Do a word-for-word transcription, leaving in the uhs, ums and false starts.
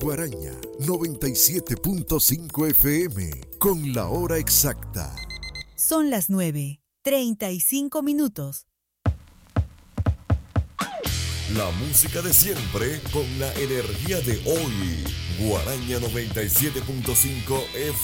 Guaraña noventa y siete punto cinco F M con la hora exacta. Son las nueve, treinta y cinco minutos. La música de siempre con la energía de hoy. Guaraña noventa y siete punto cinco F